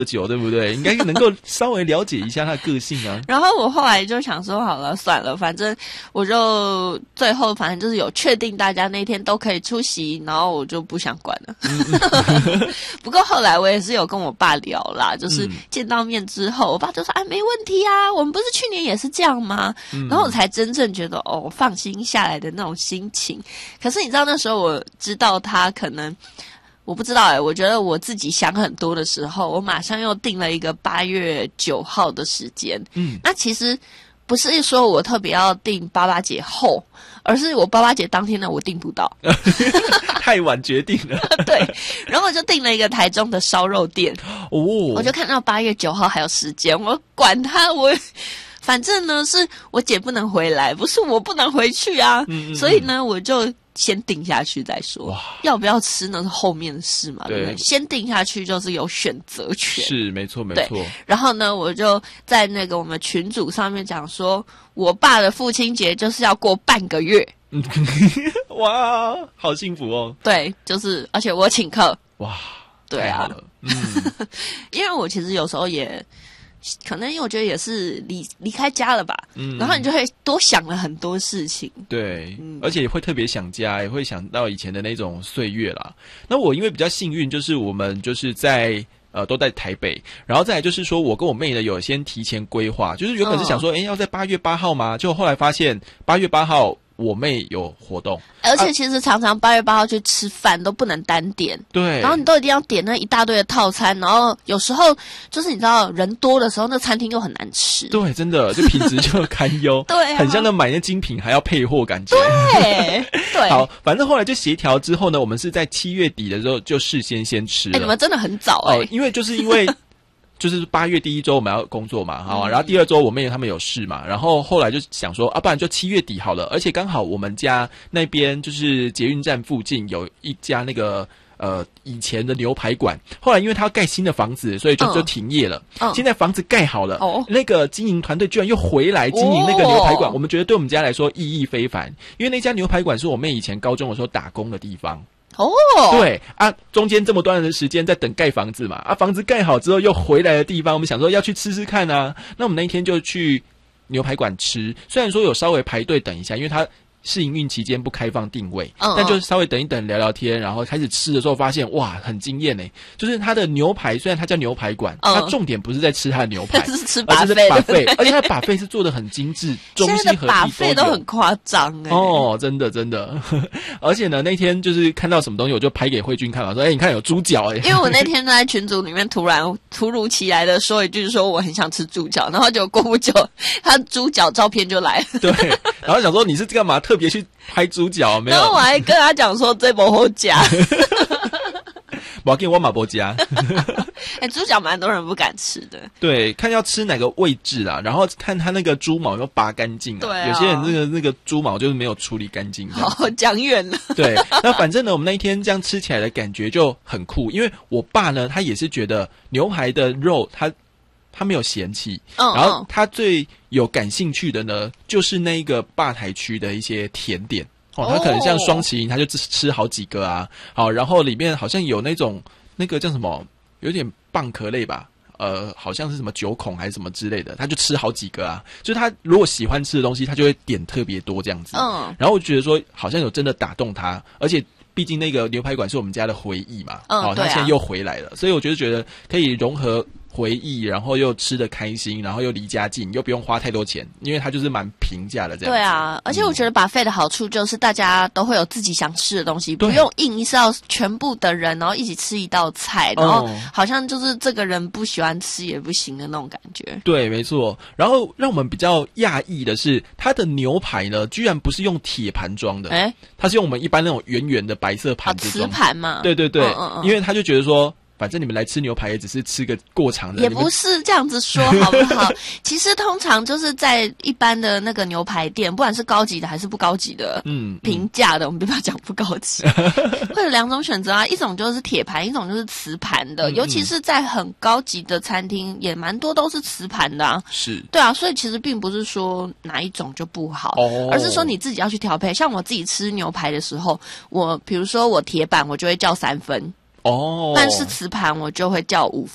酒，对不对？应该能够稍微了解一下他的个性啊。 然后我后来就想说，好了，算了，反正我就最后反正就是有确定大家那天都可以出席，然后我就不想管了。不过后来我也是有跟我爸聊啦，就是见到面之后，我爸就说啊，没问题啊，我们不是去年也是这样吗？然后我才真正觉得哦，放心下来的那种心情。可是你知道那时候我知道他可能。我不知道我觉得我自己想很多的时候，我马上又定了一个8月9号的时间。那其实不是说我特别要定88节后，而是我88节当天呢我定不到， 太晚决定了。 对，然后我就定了一个台中的烧肉店。我就看到8月9号还有时间，我管他反正呢是我姐不能回来，不是我不能回去啊。所以呢我就先定下去再说，要不要吃呢是后面的事嘛，对不对？先定下去就是有选择权， 是没错没错。 然后呢，我就在那个我们群组上面讲说，我爸的父亲节就是要过半个月。 哇，好幸福哦！ 对，就是而且我请客。 哇， 对啊， 太好了。 因为我其实有时候也。可能因为我觉得也是离开家了吧，然后你就会多想了很多事情。 对，而且也会特别想家，也会想到以前的那种岁月啦。那我因为比较幸运，就是我们就是在都在台北，然后再来就是说我跟我妹呢有先提前规划，就是原本是想说，要在8月8号吗？结果后来发现8月8号。我妹有活动， 而且其实常常8月8号去吃饭都不能单点， 对， 然后你都一定要点那一大堆的套餐，然后有时候就是你知道人多的时候，那餐厅又很难吃， 对，真的就品质就堪忧， 对、 很像那买那精品还要配货感觉， 对。 好，反正后来就协调之后呢，我们是在7月底的时候就事先吃了， 你们真的很早因为就是8月第一周我们要工作嘛，好，然后第二周我妹他们有事嘛，然后后来就想说不然就7月底好了，而且刚好我们家那边就是捷运站附近有一家那个以前的牛排馆，后来因为他要盖新的房子，所以就停业了。现在房子盖好了，那个经营团队居然又回来经营那个牛排馆，我们觉得对我们家来说意义非凡，因为那家牛排馆是我妹以前高中的时候打工的地方。对啊，中间这么短的时间在等盖房子嘛，房子盖好之后又回来的地方，我们想说要去吃吃看啊。那我们那一天就去牛排馆吃，虽然说有稍微排队等一下，因为它试营运期间不开放定位，但就稍微等一等聊聊天，然后开始吃的时候发现哇很惊艳耶，就是它的牛排虽然它叫牛排馆，它重点不是在吃它的牛排， 是吃而是 buffet， 而且它的 buffet 是做的很精致，中西合璧都有，现在的 buffet 都很夸张真的真的。而且呢那天就是看到什么东西我就拍给慧君看了，说你看有猪脚耶， 因为我那天在群组里面突如其来的说一句说我很想吃猪脚，然后就过不久他猪脚照片就来了，对， 然后想说你是干嘛特别去拍猪脚没有？ 然后我还跟他讲说这不好夹， 我给我马博夹。 猪脚蛮多人不敢吃的。 对，看要吃哪个位置啦，然后看他那个猪毛有没有拔干净啊。 对有些人那个猪毛就是没有处理干净。 好，讲远了。 对，那反正呢，我们那一天这样吃起来的感觉就很酷，因为我爸呢，他也是觉得牛排的肉他没有嫌弃，然后他最有感兴趣的呢，就是那个吧台区的一些甜点。他可能像双麒麟，他就吃好几个啊。好，然后里面好像有那个叫什么，有点蚌壳类吧，好像是什么九孔还是什么之类的，他就吃好几个啊。就是他如果喜欢吃的东西，他就会点特别多这样子。然后我觉得说，好像有真的打动他，而且毕竟那个牛排馆是我们家的回忆嘛，他现在又回来了，所以我觉得可以融合回忆，然后又吃得开心，然后又离家近，又不用花太多钱，因为它就是蛮平价的这样子。 对啊，而且我觉得buffet的好处就是大家都会有自己想吃的东西，不用硬是要全部的人然后一起吃一道菜，然后好像就是这个人不喜欢吃也不行的那种感觉。 对，没错。然后让我们比较讶异的是，它的牛排呢，居然不是用铁盘装的，它是用我们一般那种圆圆的白色盘子装， 瓷盘嘛。 对对对，因为他就觉得说，反正你们来吃牛排也只是吃个过场的， 也不是这样子说好不好？其实通常就是在一般的那个牛排店，不管是高级的还是不高级的，平价的，我们不要讲不高级，会有两种选择啊，一种就是铁盘，一种就是瓷盘的，尤其是在很高级的餐厅，也蛮多都是瓷盘的啊。 是， 对啊，所以其实并不是说哪一种就不好，而是说你自己要去调配。像我自己吃牛排的时候，比如说我铁板，我就会叫3分。但是瓷盘我就会叫5分。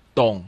懂。